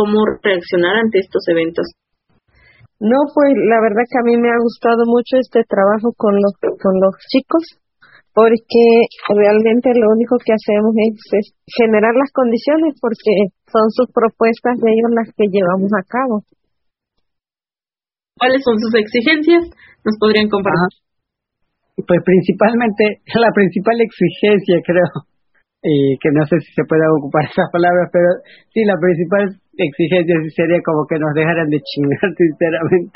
cómo reaccionar ante estos eventos. No, pues la verdad que a mí me ha gustado mucho este trabajo con los chicos, porque realmente lo único que hacemos es generar las condiciones, porque son sus propuestas de ellos las que llevamos a cabo. ¿Cuáles son sus exigencias? ¿Nos podrían compartir? Pues principalmente, la principal exigencia, creo, que no sé si se puede ocupar esas palabras, pero sí, la principal exigencia sí sería como que nos dejaran de chingar, sinceramente.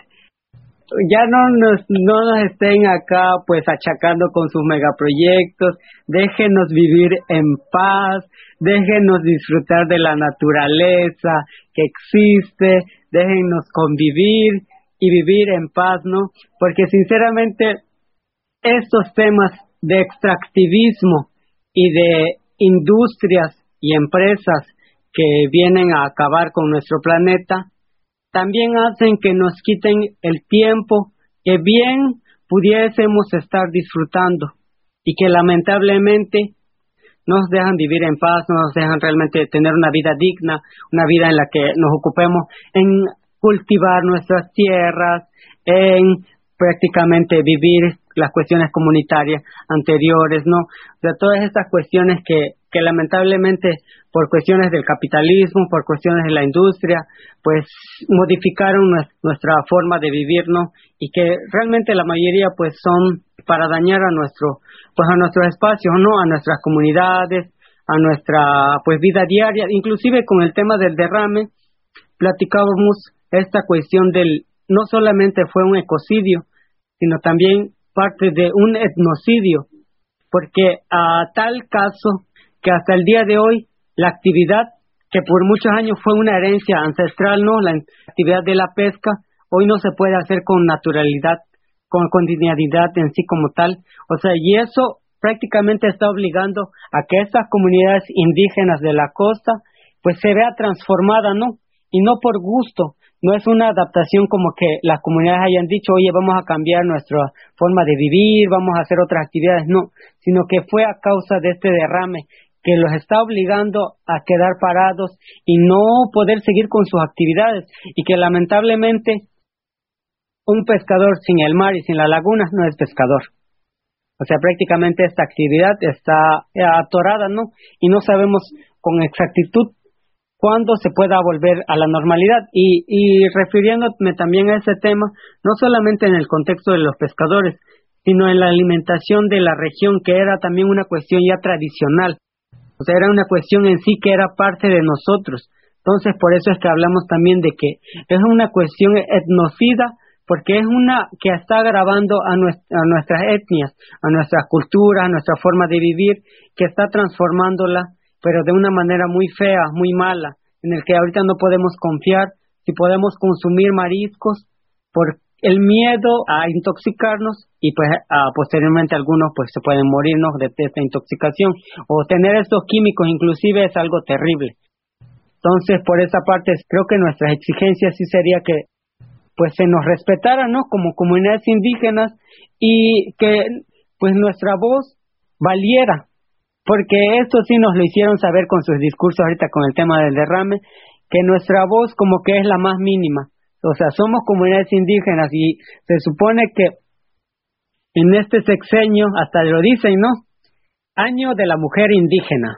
Ya no nos estén acá pues achacando con sus megaproyectos, déjenos vivir en paz, déjenos disfrutar de la naturaleza que existe, déjenos convivir y vivir en paz, ¿no? Porque sinceramente estos temas de extractivismo y de industrias y empresas que vienen a acabar con nuestro planeta también hacen que nos quiten el tiempo que bien pudiésemos estar disfrutando y que lamentablemente no nos dejan vivir en paz, no nos dejan realmente tener una vida digna, una vida en la que nos ocupemos en cultivar nuestras tierras, en prácticamente vivir las cuestiones comunitarias anteriores, ¿no? O sea, todas estas cuestiones que lamentablemente por cuestiones del capitalismo, por cuestiones de la industria, pues modificaron nuestra forma de vivir, ¿no? Y que realmente la mayoría pues son para dañar a nuestros espacios, ¿no? A nuestras comunidades, a nuestra pues vida diaria, inclusive con el tema del derrame, platicábamos esta cuestión no solamente fue un ecocidio, sino también parte de un etnocidio, porque a tal caso que hasta el día de hoy la actividad que por muchos años fue una herencia ancestral, ¿no? La actividad de la pesca, hoy no se puede hacer con naturalidad, con continuidad en sí como tal, o sea, y eso prácticamente está obligando a que estas comunidades indígenas de la costa pues se vea transformada, ¿no? Y no por gusto, no es una adaptación como que las comunidades hayan dicho, oye, vamos a cambiar nuestra forma de vivir, vamos a hacer otras actividades, no, sino que fue a causa de este derrame que los está obligando a quedar parados y no poder seguir con sus actividades, y que lamentablemente un pescador sin el mar y sin la laguna no es pescador. O sea, prácticamente esta actividad está atorada, ¿no? Y no sabemos con exactitud cuándo se pueda volver a la normalidad. Y refiriéndome también a ese tema, no solamente en el contexto de los pescadores, sino en la alimentación de la región, que era también una cuestión ya tradicional. O sea, era una cuestión en sí que era parte de nosotros. Entonces, por eso es que hablamos también de que es una cuestión etnocida, porque es una que está agravando a nuestras etnias, a nuestras culturas, a nuestra forma de vivir, que está transformándola, pero de una manera muy fea, muy mala, en el que ahorita no podemos confiar si podemos consumir mariscos por el miedo a intoxicarnos, y pues posteriormente algunos pues se pueden morir, ¿no?, de esta intoxicación, o tener estos químicos inclusive es algo terrible. Entonces, por esa parte, creo que nuestras exigencias sí sería que pues se nos respetara, ¿no?, como comunidades indígenas, y que pues nuestra voz valiera, porque esto sí nos lo hicieron saber con sus discursos ahorita con el tema del derrame, que nuestra voz como que es la más mínima. O sea, somos comunidades indígenas y se supone que en este sexenio, hasta lo dicen, ¿no?, año de la mujer indígena.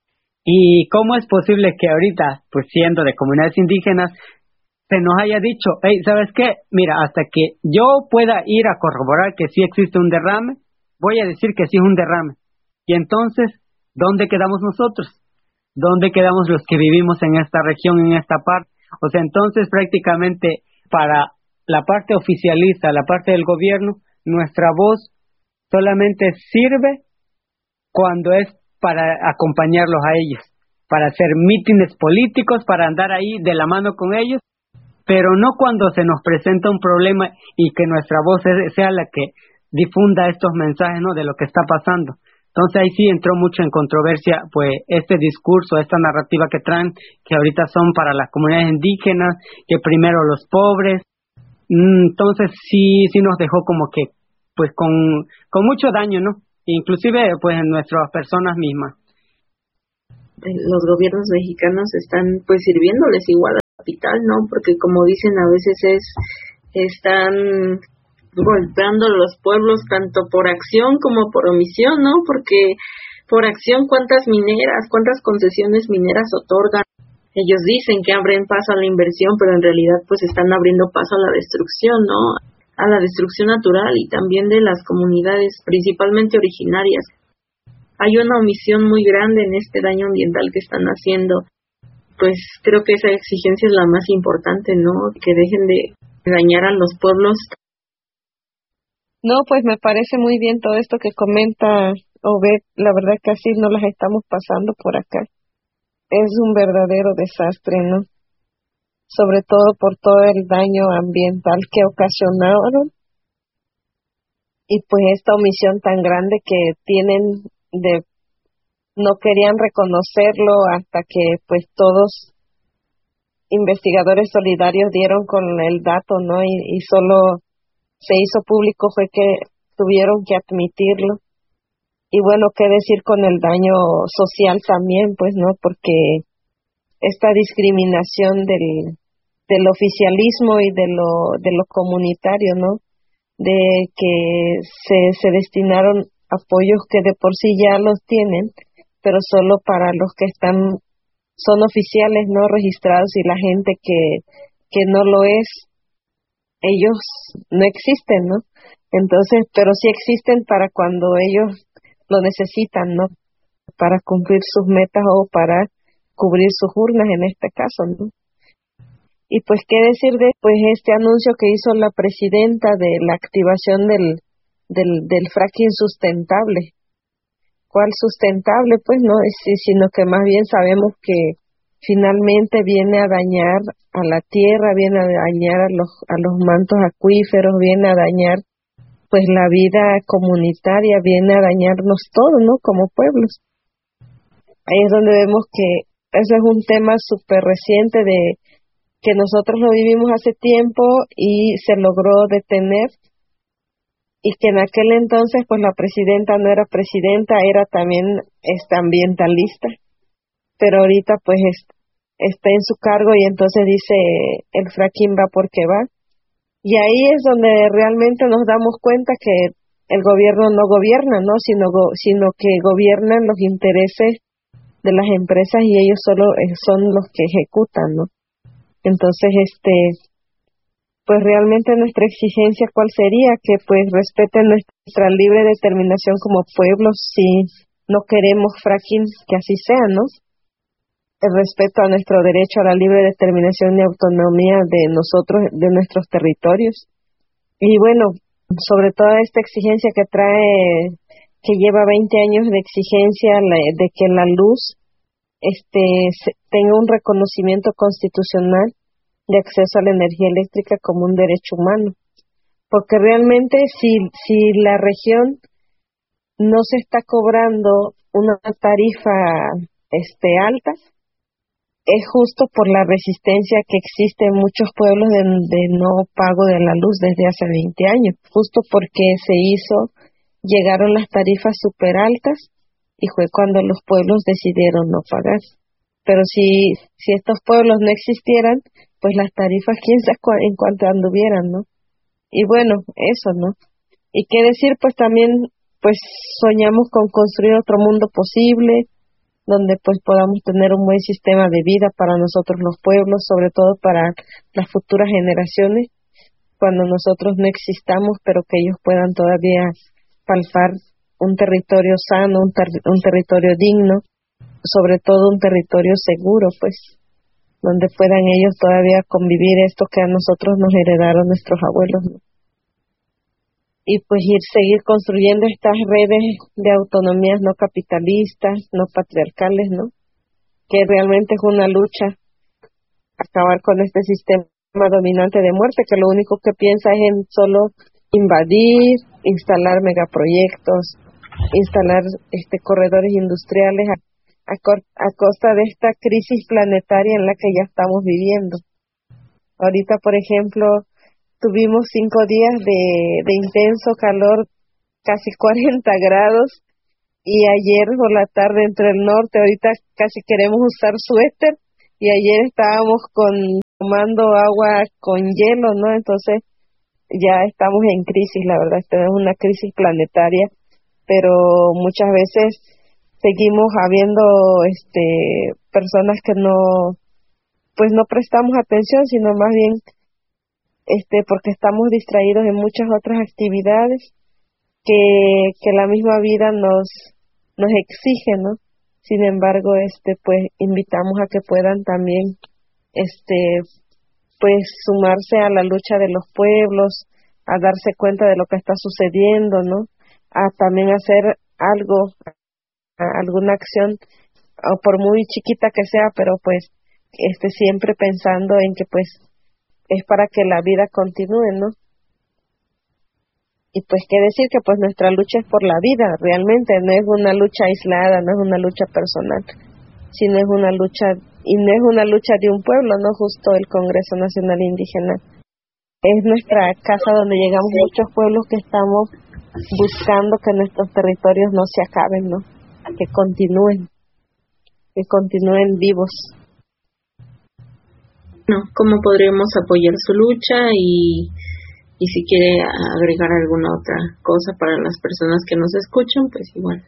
¿Y cómo es posible que ahorita, pues siendo de comunidades indígenas, se nos haya dicho, hey, ¿sabes qué? Mira, hasta que yo pueda ir a corroborar que sí existe un derrame, voy a decir que sí es un derrame. Y entonces, ¿dónde quedamos nosotros? ¿Dónde quedamos los que vivimos en esta región, en esta parte? O sea, entonces prácticamente para la parte oficialista, la parte del gobierno, nuestra voz solamente sirve cuando es para acompañarlos a ellos, para hacer mítines políticos, para andar ahí de la mano con ellos, pero no cuando se nos presenta un problema y que nuestra voz sea la que difunda estos mensajes, ¿no?, de lo que está pasando. Entonces ahí sí entró mucho en controversia pues este discurso, esta narrativa que traen, que ahorita son para las comunidades indígenas, que primero los pobres. Entonces sí nos dejó como que pues con mucho daño, ¿no? Inclusive pues en nuestras personas mismas. Los gobiernos mexicanos están pues sirviéndoles igual capital, ¿no? Porque como dicen, a veces están golpeando los pueblos tanto por acción como por omisión, ¿no? Porque por acción, ¿cuántas concesiones mineras otorgan? Ellos dicen que abren paso a la inversión, pero en realidad pues están abriendo paso a la destrucción, ¿no? A la destrucción natural y también de las comunidades, principalmente originarias. Hay una omisión muy grande en este daño ambiental que están haciendo. Pues creo que esa exigencia es la más importante, ¿no? Que dejen de dañar a los pueblos. No, pues me parece muy bien todo esto que comenta Obed. La verdad que así no las estamos pasando por acá. Es un verdadero desastre, ¿no? Sobre todo por todo el daño ambiental que ocasionaron y pues esta omisión tan grande que tienen de no querían reconocerlo hasta que pues todos investigadores solidarios dieron con el dato, ¿no? Y solo se hizo público fue que tuvieron que admitirlo. Y bueno, qué decir con el daño social también, pues, ¿no? Porque esta discriminación del oficialismo y de lo comunitario, ¿no? De que se destinaron apoyos que de por sí ya los tienen, pero solo para los que son oficiales, no registrados, y la gente que no lo es, ellos no existen, ¿no? Entonces, pero sí existen para cuando ellos lo necesitan, ¿no? Para cumplir sus metas o para cubrir sus urnas en este caso, ¿no? Y pues qué decir de pues este anuncio que hizo la presidenta de la activación del fracking sustentable. ¿Cuál sustentable? Pues no es, sino que más bien sabemos que finalmente viene a dañar a la tierra, viene a dañar a los mantos acuíferos, viene a dañar pues la vida comunitaria, viene a dañarnos todo, ¿no? Como pueblos. Ahí es donde vemos que eso es un tema súper reciente de que nosotros lo vivimos hace tiempo y se logró detener, y que en aquel entonces pues la presidenta no era presidenta, era también ambientalista, pero ahorita pues está en su cargo y entonces dice el fracking va porque va. Y ahí es donde realmente nos damos cuenta que el gobierno no gobierna, ¿no? Sino que gobiernan los intereses de las empresas y ellos solo son los que ejecutan, ¿no? Entonces, pues realmente nuestra exigencia, ¿cuál sería? Que pues respeten nuestra libre determinación como pueblos. Si no queremos fracking, que así sea, ¿no? El respeto a nuestro derecho a la libre determinación y autonomía de nosotros, de nuestros territorios. Y bueno, sobre toda esta exigencia que lleva 20 años de exigencia de que la luz tenga un reconocimiento constitucional de acceso a la energía eléctrica como un derecho humano. Porque realmente si la región no se está cobrando una tarifa alta, es justo por la resistencia que existe en muchos pueblos de no pago de la luz desde hace 20 años, justo porque llegaron las tarifas súper altas y fue cuando los pueblos decidieron no pagar. Pero si estos pueblos no existieran, pues las tarifas quién sabe en cuanto anduvieran, ¿no? Y bueno, eso, ¿no? Y qué decir, pues también pues soñamos con construir otro mundo posible, donde pues podamos tener un buen sistema de vida para nosotros los pueblos, sobre todo para las futuras generaciones, cuando nosotros no existamos, pero que ellos puedan todavía palpar un territorio sano, un territorio digno, sobre todo un territorio seguro, pues, donde puedan ellos todavía convivir esto que a nosotros nos heredaron nuestros abuelos, ¿no? Y pues seguir construyendo estas redes de autonomías no capitalistas, no patriarcales, ¿no? Que realmente es una lucha, acabar con este sistema dominante de muerte, que lo único que piensa es en solo invadir, instalar megaproyectos, instalar corredores industriales a costa de esta crisis planetaria en la que ya estamos viviendo. Ahorita, por ejemplo, tuvimos 5 días de intenso calor, casi 40 grados, y ayer por la tarde entre el norte, ahorita casi queremos usar suéter, y ayer estábamos con tomando agua con hielo, ¿no? Entonces ya estamos en crisis, la verdad, esta es una crisis planetaria, pero muchas veces seguimos habiendo personas que no, pues no prestamos atención, sino más bien porque estamos distraídos en muchas otras actividades que la misma vida nos exige, ¿no? Sin embargo, pues invitamos a que puedan también pues sumarse a la lucha de los pueblos, a darse cuenta de lo que está sucediendo, ¿no? A también hacer algo, alguna acción, o por muy chiquita que sea, pero pues siempre pensando en que pues es para que la vida continúe, ¿no? Y pues qué decir que pues nuestra lucha es por la vida, realmente no es una lucha aislada, no es una lucha personal, sino es una lucha, y no es una lucha de un pueblo, no justo el Congreso Nacional Indígena. Es nuestra casa donde llegamos muchos pueblos que estamos buscando que nuestros territorios no se acaben, ¿no? Que continúen vivos. No, ¿cómo podríamos apoyar su lucha? Y si quiere agregar alguna otra cosa para las personas que nos escuchan, pues igual.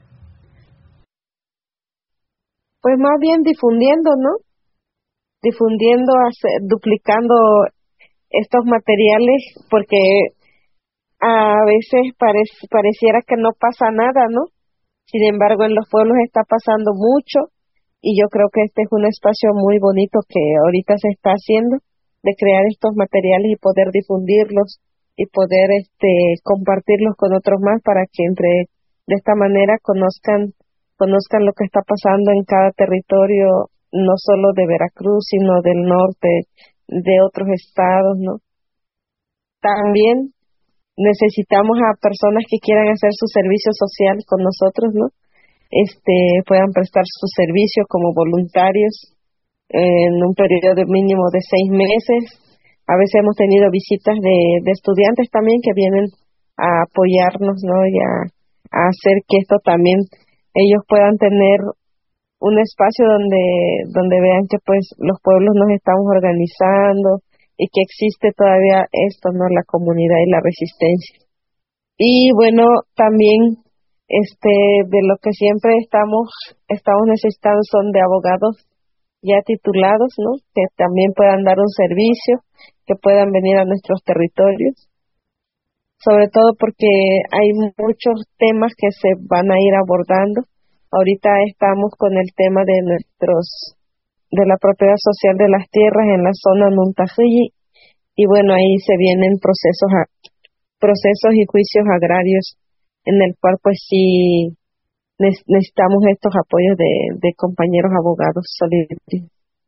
Pues más bien difundiendo, ¿no? Difundiendo, duplicando estos materiales, porque a veces pareciera que no pasa nada, ¿no? Sin embargo, en los pueblos está pasando mucho, y yo creo que este es un espacio muy bonito que ahorita se está haciendo, de crear estos materiales y poder difundirlos y poder compartirlos con otros más para que de esta manera conozcan lo que está pasando en cada territorio, no solo de Veracruz, sino del norte, de otros estados, ¿no? También necesitamos a personas que quieran hacer su servicio social con nosotros, ¿no? Puedan prestar su servicio como voluntarios en un periodo mínimo de 6 meses. A veces hemos tenido visitas de estudiantes también que vienen a apoyarnos, ¿no? Y a hacer que esto también ellos puedan tener un espacio donde vean que pues los pueblos nos estamos organizando y que existe todavía esto, ¿no? La comunidad y la resistencia. Y bueno, también de lo que siempre estamos necesitando son de abogados ya titulados, ¿no? Que también puedan dar un servicio, que puedan venir a nuestros territorios, sobre todo porque hay muchos temas que se van a ir abordando. Ahorita estamos con el tema de la propiedad social de las tierras en la zona Nuntajiyi, y bueno, ahí se vienen procesos y juicios agrarios en el cual pues sí necesitamos estos apoyos de compañeros abogados solidarios.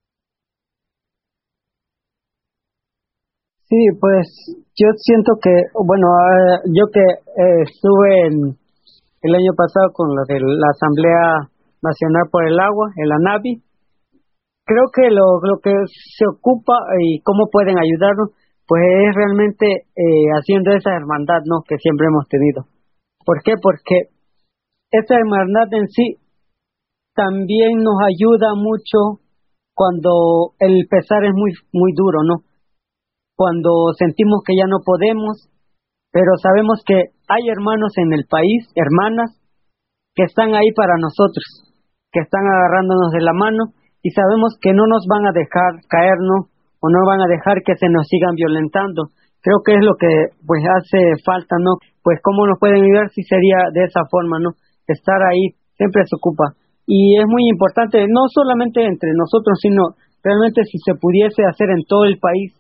Sí, pues yo siento que, bueno, yo que estuve el año pasado con lo de la Asamblea Nacional por el Agua, el ANABI, creo que lo que se ocupa y cómo pueden ayudarnos, pues es realmente haciendo esa hermandad, ¿no? Que siempre hemos tenido. ¿Por qué? Porque esa hermandad en sí también nos ayuda mucho cuando el pesar es muy, muy duro, ¿no? Cuando sentimos que ya no podemos, pero sabemos que hay hermanos en el país, hermanas, que están ahí para nosotros, que están agarrándonos de la mano, y sabemos que no nos van a dejar caernos o no van a dejar que se nos sigan violentando. Creo que es lo que pues hace falta, ¿no? Pues cómo nos pueden ayudar si sería de esa forma, ¿no? Estar ahí siempre se ocupa. Y es muy importante, no solamente entre nosotros, sino realmente si se pudiese hacer en todo el país,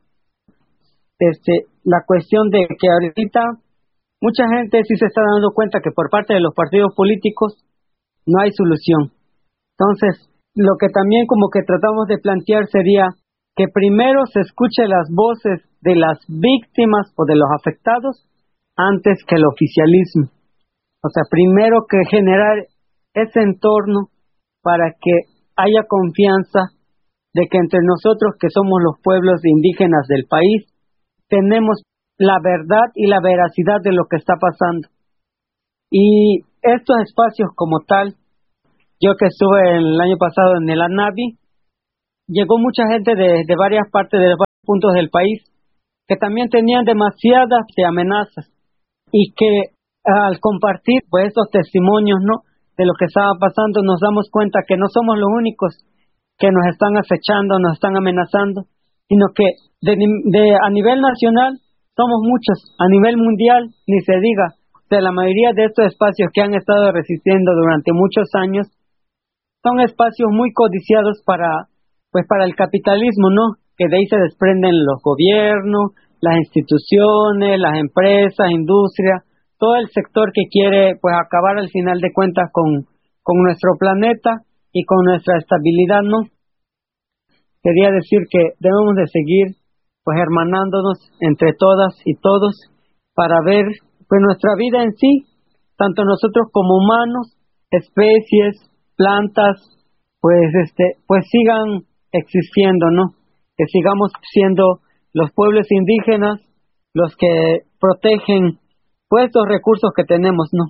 la cuestión de que ahorita mucha gente sí se está dando cuenta que por parte de los partidos políticos no hay solución. Entonces, lo que también como que tratamos de plantear sería que primero se escuche las voces de las víctimas o de los afectados antes que el oficialismo. O sea, primero que generar ese entorno para que haya confianza de que entre nosotros, que somos los pueblos indígenas del país, tenemos la verdad y la veracidad de lo que está pasando. Y estos espacios como tal, yo que estuve el año pasado en el ANABI, llegó mucha gente de varias partes del puntos del país que también tenían demasiadas amenazas y que al compartir pues estos testimonios, ¿no?, de lo que estaba pasando, nos damos cuenta que no somos los únicos que nos están acechando, nos están amenazando, sino que a nivel nacional somos muchos, a nivel mundial ni se diga. De la mayoría de estos espacios que han estado resistiendo durante muchos años son espacios muy codiciados para el capitalismo, ¿no?, que de ahí se desprenden los gobiernos, las instituciones, las empresas, industria, todo el sector que quiere pues acabar al final de cuentas con nuestro planeta y con nuestra estabilidad, ¿no? Quería decir que debemos de seguir pues hermanándonos entre todas y todos para ver pues nuestra vida en sí, tanto nosotros como humanos, especies, plantas, pues sigan existiendo, ¿no? Que sigamos siendo los pueblos indígenas los que protegen pues estos recursos que tenemos, ¿no?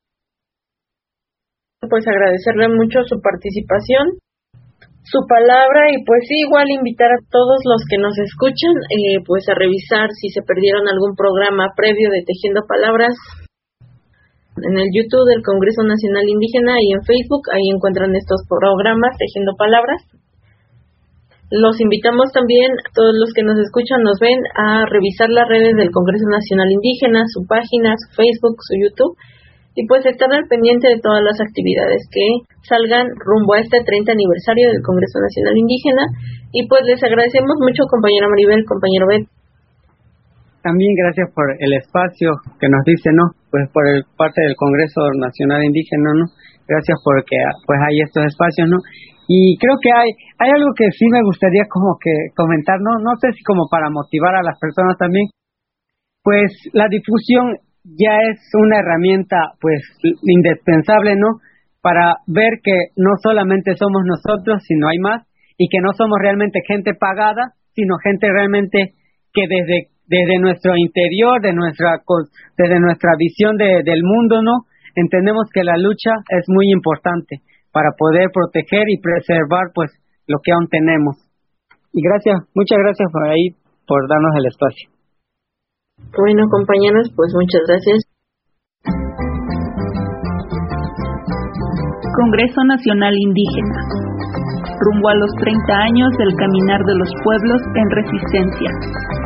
Pues agradecerle mucho su participación, su palabra, y pues sí, igual invitar a todos los que nos escuchan pues a revisar si se perdieron algún programa previo de Tejiendo Palabras en el YouTube del Congreso Nacional Indígena y en Facebook. Ahí encuentran estos programas Tejiendo Palabras. Los invitamos también, a todos los que nos escuchan, nos ven, a revisar las redes del Congreso Nacional Indígena, su página, su Facebook, su YouTube, y pues estar al pendiente de todas las actividades que salgan rumbo a este 30 aniversario del Congreso Nacional Indígena. Y pues les agradecemos mucho, compañera Maribel, compañero Bet. También gracias por el espacio que nos dice, ¿no?, pues por parte del Congreso Nacional Indígena, ¿no? Gracias porque pues hay estos espacios, ¿no? Y creo que hay algo que sí me gustaría como que comentar, no sé si como para motivar a las personas también. Pues la difusión ya es una herramienta pues indispensable, ¿no?, para ver que no solamente somos nosotros, sino hay más, y que no somos realmente gente pagada, sino gente realmente que desde nuestro interior, desde nuestra visión del mundo, ¿no?, entendemos que la lucha es muy importante para poder proteger y preservar pues lo que aún tenemos. Y muchas gracias por ahí, por darnos el espacio. Bueno, compañeros, pues muchas gracias. Congreso Nacional Indígena, rumbo a los 30 años del caminar de los pueblos en resistencia.